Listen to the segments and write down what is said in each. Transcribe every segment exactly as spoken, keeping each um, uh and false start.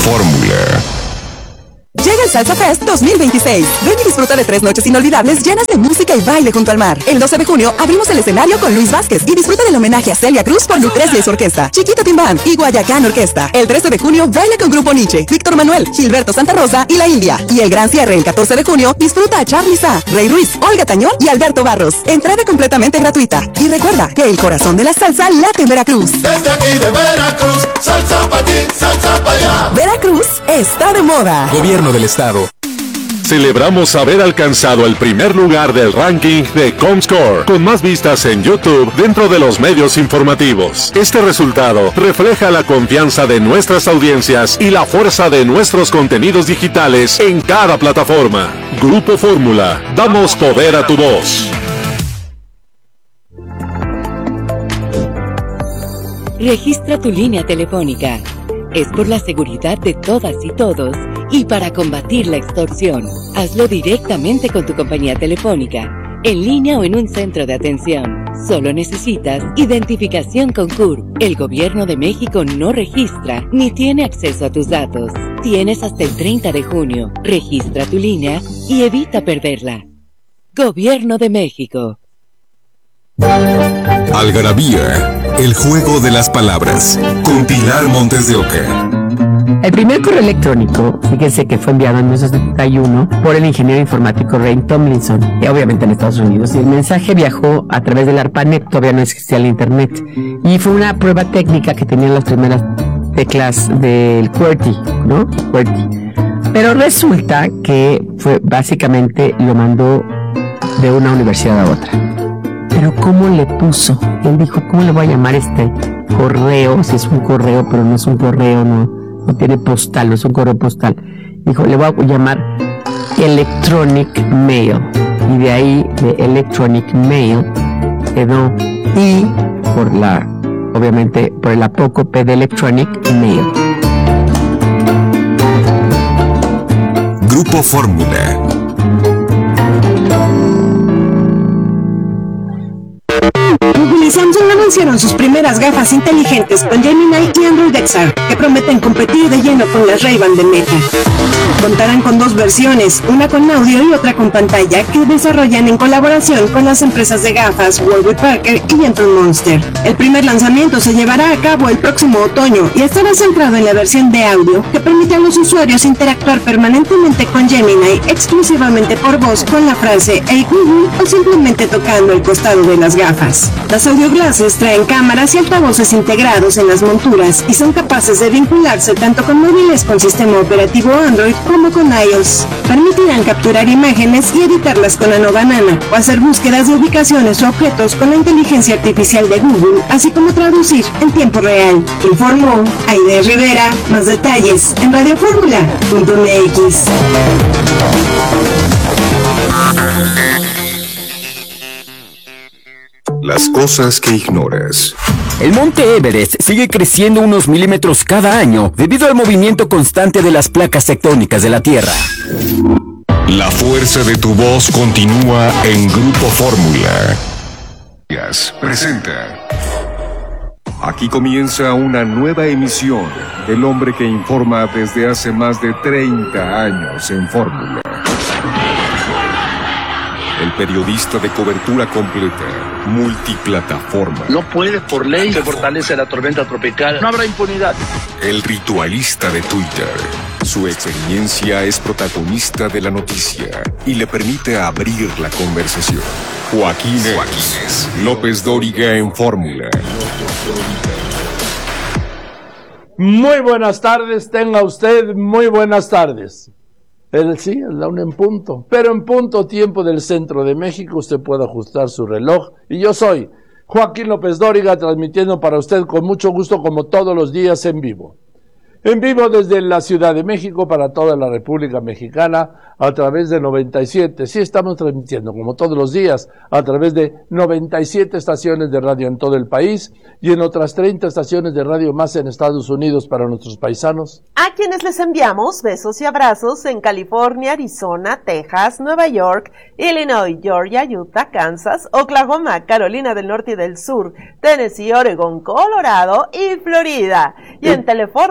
Fórmula. Llega el Salsa Fest dos mil veintiséis. Ven y disfruta de tres noches inolvidables llenas de música y baile junto al mar. El doce de junio abrimos el escenario con Luis Vázquez y disfruta del homenaje a Celia Cruz por Lucrecia y su orquesta, Chiquito Timbán y Guayacán Orquesta. El trece de junio baila con Grupo Nietzsche, Víctor Manuel, Gilberto Santa Rosa y La India. Y el gran cierre el catorce de junio disfruta a Charly Sa, Rey Ruiz, Olga Tañón y Alberto Barros. Entrada completamente gratuita. Y recuerda que el corazón de la salsa late en Veracruz. Desde aquí de Veracruz, salsa pa' ti, salsa pa' allá. Veracruz está de moda. Gobierno del Estado. Celebramos haber alcanzado el primer lugar del ranking de Comscore, con más vistas en YouTube dentro de los medios informativos. Este resultado refleja la confianza de nuestras audiencias y la fuerza de nuestros contenidos digitales en cada plataforma. Grupo Fórmula, damos poder a tu voz. Registra tu línea telefónica. Es por la seguridad de todas y todos y para combatir la extorsión. Hazlo directamente con tu compañía telefónica, en línea o en un centro de atención. Solo necesitas identificación con C U R P. El Gobierno de México no registra ni tiene acceso a tus datos. Tienes hasta el treinta de junio. Registra tu línea y evita perderla. Gobierno de México. Algarabía, el juego de las palabras, con Pilar Montes de Oca. El primer correo electrónico, fíjense que fue enviado en mil novecientos setenta y uno por el ingeniero informático Ray Tomlinson, y obviamente en Estados Unidos. Y el mensaje viajó a través del ARPANET, todavía no existía el internet. Y fue una prueba técnica que tenían las primeras teclas del QWERTY, ¿no? QWERTY. Pero resulta que fue básicamente lo mandó de una universidad a otra. Pero ¿cómo le puso? Él dijo, ¿cómo le voy a llamar este correo? Si es un correo, pero no es un correo, no, no tiene postal, no es un correo postal. Dijo, le voy a llamar Electronic Mail. Y de ahí, de Electronic Mail, quedó I por la, obviamente, por el apócope de Electronic Mail. Grupo Fórmula. Google y Samsung anunciaron sus primeras gafas inteligentes con Gemini y Android X R, que prometen competir de lleno con las Ray-Ban de Meta. Contarán con dos versiones, una con audio y otra con pantalla, que desarrollan en colaboración con las empresas de gafas Warby Parker y Gentle Monster. El primer lanzamiento se llevará a cabo el próximo otoño y estará centrado en la versión de audio, que permite a los usuarios interactuar permanentemente con Gemini exclusivamente por voz con la frase "Hey Google" o simplemente tocando el costado de las gafas. Las audio glasses traen cámaras y altavoces integrados en las monturas y son capaces de vincularse tanto con móviles con sistema operativo Android como con iOS. Permitirán capturar imágenes y editarlas con la Nova Nana o hacer búsquedas de ubicaciones o objetos con la inteligencia artificial de Google, así como traducir en tiempo real. Informó Aide Rivera. Más detalles en radio fórmula punto m x. Las cosas que ignoras. El monte Everest sigue creciendo unos milímetros cada año debido al movimiento constante de las placas tectónicas de la Tierra. La fuerza de tu voz continúa en Grupo Fórmula. Presenta. Aquí comienza una nueva emisión del hombre que informa desde hace más de treinta años en Fórmula. El periodista de cobertura completa, multiplataforma. No puede, por ley, se fortalece la tormenta tropical. No habrá impunidad. El ritualista de Twitter. Su experiencia es protagonista de la noticia y le permite abrir la conversación. Joaquín Joaquínez López Dóriga en Fórmula. Muy buenas tardes, tenga usted muy buenas tardes. El sí, es la una en punto, pero en punto tiempo del centro de México usted puede ajustar su reloj. Y yo soy Joaquín López Dóriga, transmitiendo para usted con mucho gusto como todos los días en vivo. En vivo desde la Ciudad de México para toda la República Mexicana a través de noventa y siete. Sí, estamos transmitiendo como todos los días a través de noventa y siete estaciones de radio en todo el país y en otras treinta estaciones de radio más en Estados Unidos para nuestros paisanos. A quienes les enviamos besos y abrazos en California, Arizona, Texas, Nueva York, Illinois, Georgia, Utah, Kansas, Oklahoma, Carolina del Norte y del Sur, Tennessee, Oregon, Colorado y Florida. Y en Telefórmula Estados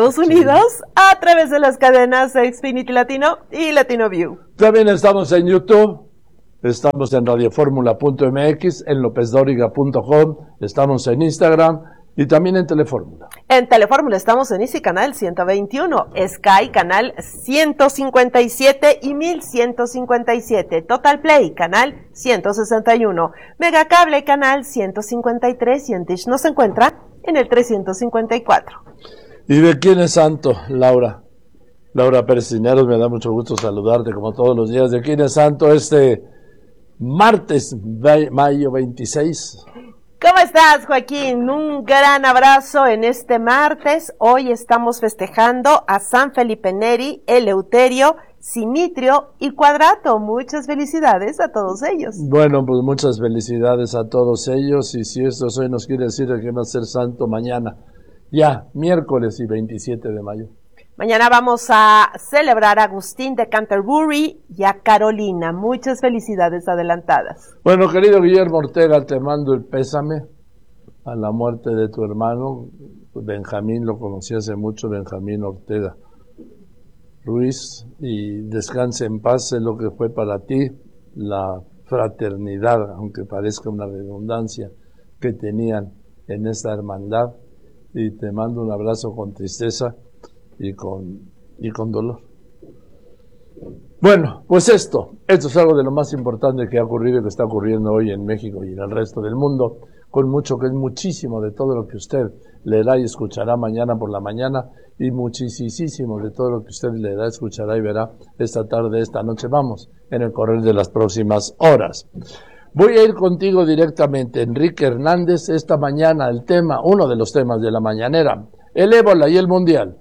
Estados Unidos a través de las cadenas Xfinity Latino y Latino View. También estamos en YouTube, estamos en radioformula punto m x, en lopez dóriga punto com, estamos en Instagram y también en Telefórmula. En Telefórmula estamos en Easy Canal ciento veintiuno, Sky Canal ciento cincuenta y siete y mil ciento cincuenta y siete, Total Play Canal ciento sesenta y uno, Megacable Canal ciento cincuenta y tres y en Dish nos encuentra en el trescientos cincuenta y cuatro. ¿Y de quién es santo, Laura? Laura Pérez Cisneros, me da mucho gusto saludarte como todos los días. ¿De quién es santo este martes, mayo veintiséis? ¿Cómo estás, Joaquín? Un gran abrazo en este martes. Hoy estamos festejando a San Felipe Neri, Eleuterio, Simitrio y Cuadrato. Muchas felicidades a todos ellos. Bueno, pues muchas felicidades a todos ellos. Y si esto hoy nos quiere decir que va a ser santo mañana, ya, miércoles y veintisiete de mayo. Mañana vamos a celebrar a Agustín de Canterbury y a Carolina. Muchas felicidades adelantadas. Bueno, querido Guillermo Ortega, te mando el pésame a la muerte de tu hermano. Benjamín, lo conocí hace mucho, Benjamín Ortega Ruiz, y descanse en paz. Es lo que fue para ti la fraternidad, aunque parezca una redundancia, que tenían en esta hermandad. Y te mando un abrazo con tristeza y con, y con dolor. Bueno, pues esto, esto es algo de lo más importante que ha ocurrido y que está ocurriendo hoy en México y en el resto del mundo, con mucho, que es muchísimo de todo lo que usted leerá y escuchará mañana por la mañana, y muchísimo de todo lo que usted leerá, escuchará y verá esta tarde, esta noche. Vamos, en el correr de las próximas horas. Voy a ir contigo directamente, Enrique Hernández, esta mañana el tema, uno de los temas de la mañanera, el ébola y el mundial.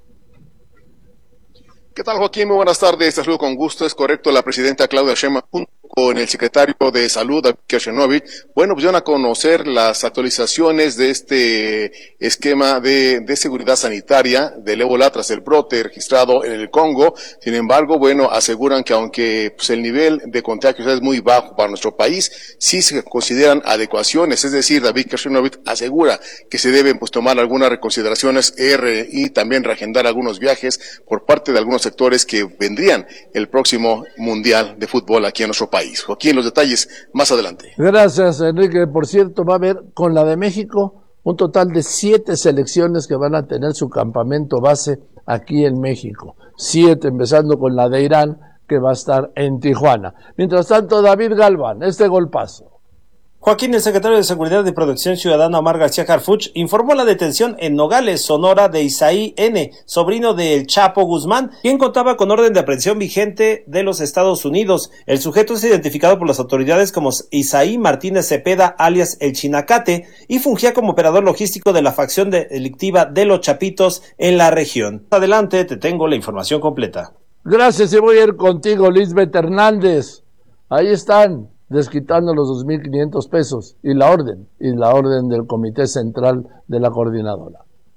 ¿Qué tal, Joaquín? Muy buenas tardes. Te saludo con gusto. Es correcto, la presidenta Claudia Sheinbaum junto con el secretario de Salud, David Kershenovich, bueno, pues van a conocer las actualizaciones de este esquema de, de seguridad sanitaria del ébola tras el brote registrado en el Congo. Sin embargo, bueno, aseguran que aunque pues, el nivel de contagios es muy bajo para nuestro país, sí se consideran adecuaciones. Es decir, David Kershenovich asegura que se deben pues tomar algunas reconsideraciones R y también reagendar algunos viajes por parte de algunos sectores que vendrían el próximo Mundial de Fútbol aquí en nuestro país. Joaquín, los detalles más adelante. Gracias, Enrique. Por cierto, va a haber con la de México un total de siete selecciones que van a tener su campamento base aquí en México. Siete, empezando con la de Irán, que va a estar en Tijuana. Mientras tanto, David Galván, este golpazo. Joaquín, el secretario de Seguridad y Protección Ciudadana, Omar García Harfuch, informó la detención en Nogales, Sonora, de Isaí N., sobrino del Chapo Guzmán, quien contaba con orden de aprehensión vigente de los Estados Unidos. El sujeto es identificado por las autoridades como Isaí Martínez Cepeda, alias El Chinacate, y fungía como operador logístico de la facción delictiva de los Chapitos en la región. Adelante, te tengo la información completa. Gracias, y voy a ir contigo, Lisbeth Hernández. Ahí están, desquitando los dos mil quinientos pesos y la orden, y la orden del Comité Central de la Coordinadora.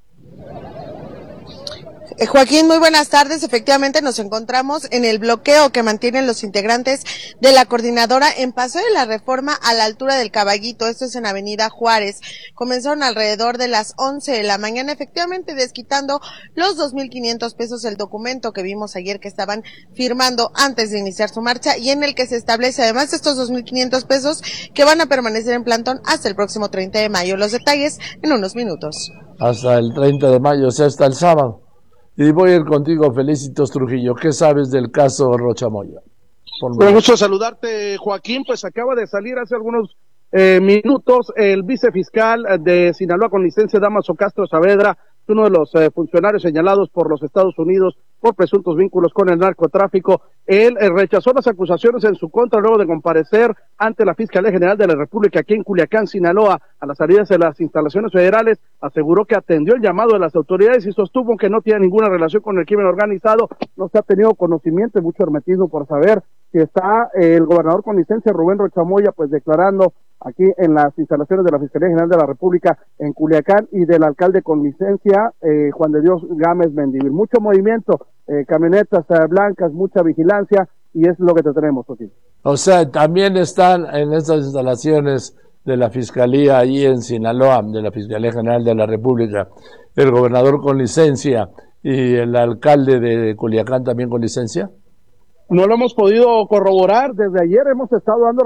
Joaquín, muy buenas tardes. Efectivamente nos encontramos en el bloqueo que mantienen los integrantes de la coordinadora en Paseo de la Reforma a la altura del Caballito. Esto es en Avenida Juárez. Comenzaron alrededor de las once de la mañana, efectivamente desquitando los dos mil quinientos pesos, el documento que vimos ayer que estaban firmando antes de iniciar su marcha y en el que se establece además estos dos mil quinientos pesos que van a permanecer en plantón hasta el próximo treinta de mayo. Los detalles en unos minutos. Hasta el treinta de mayo, o sea, hasta el sábado. Y voy a ir contigo, Felicitos Trujillo. ¿Qué sabes del caso Rocha Moya? Con gusto saludarte, Joaquín. Pues acaba de salir hace algunos eh, minutos el vicefiscal de Sinaloa con licencia, Damaso Castro Saavedra, uno de los eh, funcionarios señalados por los Estados Unidos por presuntos vínculos con el narcotráfico. Él eh, rechazó las acusaciones en su contra luego de comparecer ante la Fiscalía General de la República aquí en Culiacán, Sinaloa, a las salidas de las instalaciones federales. Aseguró que atendió el llamado de las autoridades y sostuvo que no tiene ninguna relación con el crimen organizado. No se ha tenido conocimiento y mucho hermetismo por saber si está eh, el gobernador con licencia, Rubén Rocha Moya, pues declarando aquí en las instalaciones de la Fiscalía General de la República en Culiacán, y del alcalde con licencia, eh, Juan de Dios Gámez Mendivil. Mucho movimiento, eh, camionetas eh, blancas, mucha vigilancia, y es lo que te tenemos aquí. O sea, también están en estas instalaciones de la Fiscalía allí en Sinaloa, de la Fiscalía General de la República, el gobernador con licencia y el alcalde de Culiacán también con licencia? No lo hemos podido corroborar, desde ayer hemos estado dando